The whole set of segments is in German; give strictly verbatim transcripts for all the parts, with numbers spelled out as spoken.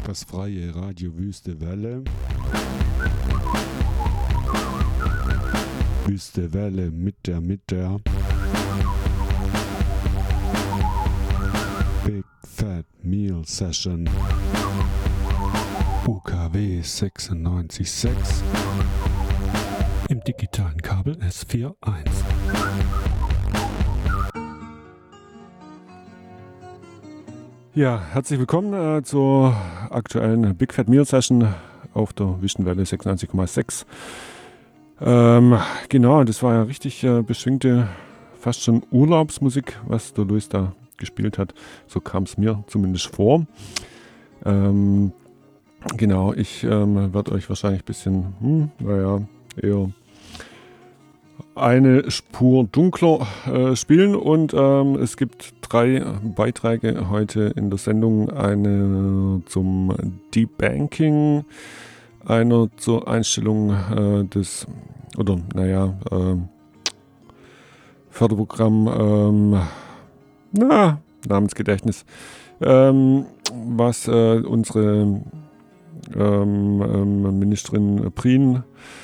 Das freie Radio Wüste Welle. Wüste Welle mit der, mit der Big Fat Meal Session. U K W sechsundneunzig Komma sechs im digitalen Kabel S vier eins. Ja, herzlich willkommen äh, zur aktuellen Big Fat Meal Session auf der Wüstenwelle sechsundneunzig Komma sechs. Ähm, genau, das war ja richtig äh, beschwingte, fast schon Urlaubsmusik, was der Luis da gespielt hat. So kam es mir zumindest vor. Ähm, genau, ich ähm, werde euch wahrscheinlich ein bisschen, hm, naja, eher eine Spur dunkler äh, spielen und ähm, es gibt drei Beiträge heute in der Sendung. Eine zum Debanking, einer zur Einstellung äh, des, oder naja, äh, Förderprogramm, ähm, na, Namensgedächtnis, ähm, was äh, unsere ähm, ähm, Ministerin Prien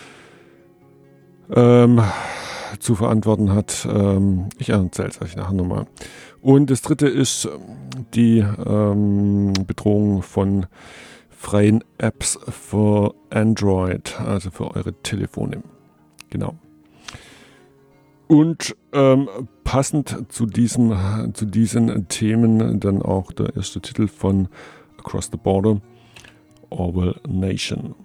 ähm, zu verantworten hat. Ähm, ich erzähle es euch nachher nochmal. Und das dritte ist die ähm, Bedrohung von freien Apps für Android, also für eure Telefone. Genau. Und ähm, passend zu, diesem, zu diesen Themen dann auch der erste Titel von Across the Border, Orwell Nation.